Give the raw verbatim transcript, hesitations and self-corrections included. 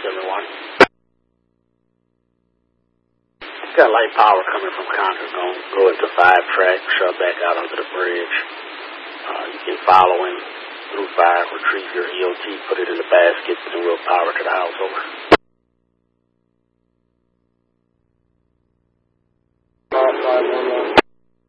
everyone. Got light power coming from Concord. Going to go into five track, shove back out under the bridge. Uh, you can follow him through five, retrieve your E O T, put it in the basket, and we'll power to the house. Over.